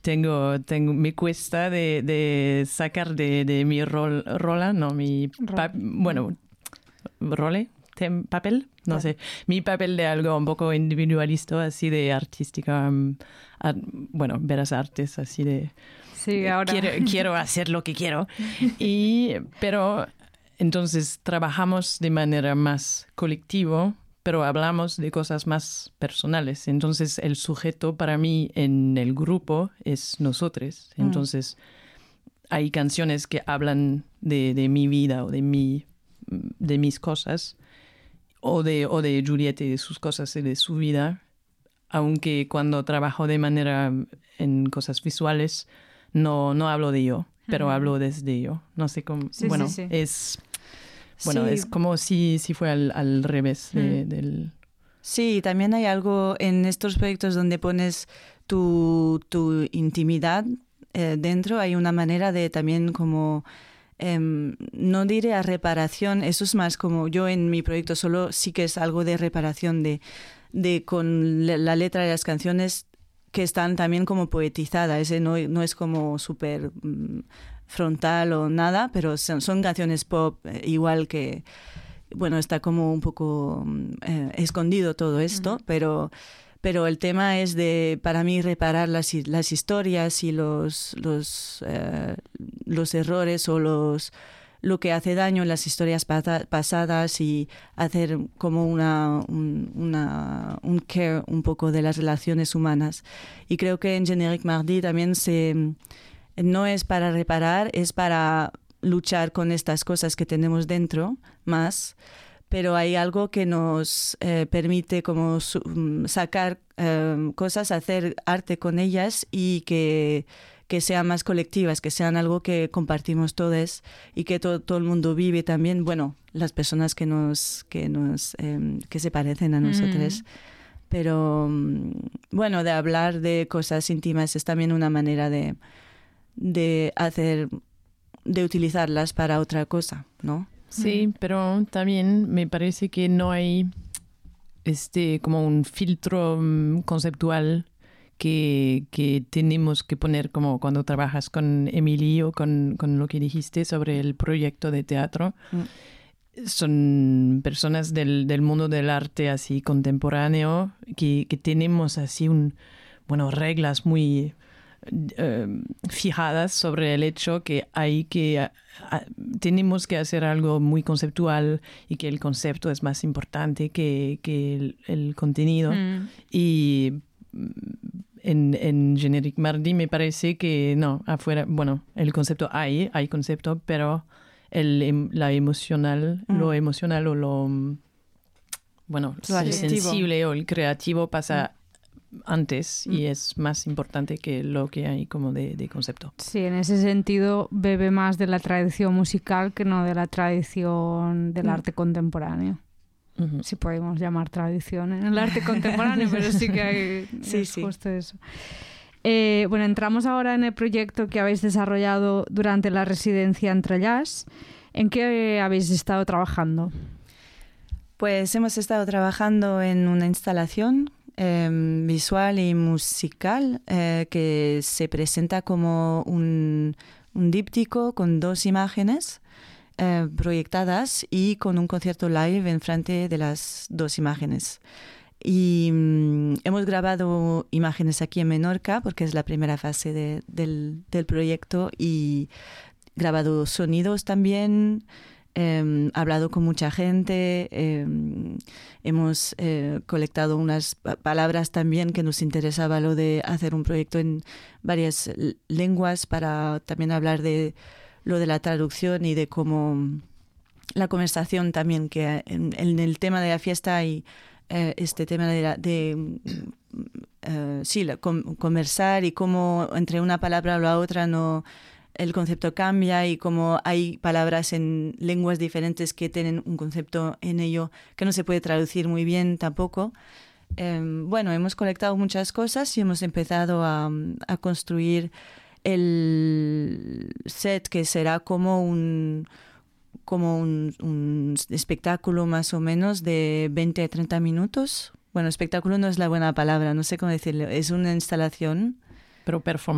me cuesta de sacar de mi rola, no, papel, no Claro. sé, mi papel de algo un poco individualista, así de artística, Bellas Artes, así de... Sí, ahora. Quiero hacer lo que quiero. Pero entonces trabajamos de manera más colectiva, pero hablamos de cosas más personales. Entonces el sujeto para mí en el grupo es nosotros. Entonces hay canciones que hablan de mi vida o de mis cosas, o de Juliette y de sus cosas y de su vida. Aunque cuando trabajo de manera en cosas visuales, no hablo de yo, pero hablo desde yo. No sé cómo... Sí. Es Sí. como si fue al revés del... Sí, también hay algo en estos proyectos donde pones tu intimidad dentro. Hay una manera de también como... no diré a reparación, eso es más como yo en mi proyecto solo sí que es algo de reparación de con la letra de las canciones que están también como poetizadas. Ese no es como súper frontal o nada, pero son canciones pop, igual que, bueno, está como un poco escondido todo esto, pero el tema es de, para mí, reparar las historias y los errores o lo que hace daño en las historias pasadas y hacer como un care un poco de las relaciones humanas. Y creo que en Générique Mardi también no es para reparar, es para luchar con estas cosas que tenemos dentro más, pero hay algo que nos permite como sacar cosas, hacer arte con ellas y que sean más colectivas, que sean algo que compartimos todos y que todo el mundo vive también, bueno, las personas que se parecen a nosotros. Pero bueno, de hablar de cosas íntimas es también una manera de utilizarlas para otra cosa, ¿no? Sí, pero también me parece que no hay como un filtro conceptual que tenemos que poner como cuando trabajas con Emily o con lo que dijiste sobre el proyecto de teatro. Son personas del mundo del arte así contemporáneo que tenemos así reglas muy fijadas sobre el hecho que tenemos que hacer algo muy conceptual y que el concepto es más importante que el contenido. Y en Générique Mardi me parece que no, afuera, bueno, el concepto hay concepto, pero lo emocional o el sensible o el creativo pasa antes y es más importante que lo que hay como de concepto. Sí, en ese sentido bebe más de la tradición musical que no de la tradición del arte contemporáneo. Si podemos llamar tradición en el arte contemporáneo, pero sí que hay justo eso. Bueno, entramos ahora en el proyecto que habéis desarrollado durante la residencia Entrellaç. ¿En qué habéis estado trabajando? Pues hemos estado trabajando en una instalación visual y musical que se presenta como un díptico con 2 imágenes proyectadas y con un concierto live enfrente de las 2 imágenes. Y hemos grabado imágenes aquí en Menorca porque es la primera fase del proyecto, y grabado sonidos también. Hablado con mucha gente, hemos colectado unas palabras también que nos interesaba lo de hacer un proyecto en varias lenguas para también hablar de lo de la traducción y de cómo la conversación también, que en el tema de la fiesta hay este tema conversar y cómo entre una palabra o la otra el concepto cambia, y como hay palabras en lenguas diferentes que tienen un concepto en ello que no se puede traducir muy bien tampoco. Bueno, hemos colectado muchas cosas y hemos empezado a construir el set, que será como un espectáculo más o menos de 20 a 30 minutos. Bueno, espectáculo no es la buena palabra, no sé cómo decirlo. Es una instalación. Pero